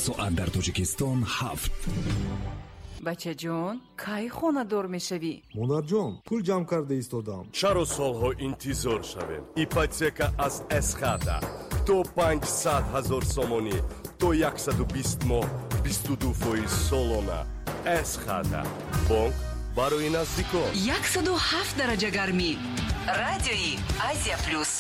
соат дар Тоҷикистон 7. бачаҷон, кай хонадор мешавӣ? монарҷон, пул ҷамъ карда истодам. чаро солҳо интизор шавем? ипотека аз эсхата то 500 000 сомонӣ то 120 моҳ 22% солона. эсхата бонк барои наздикон. 107 дараҷа гармӣ. Радиои Азия плюс.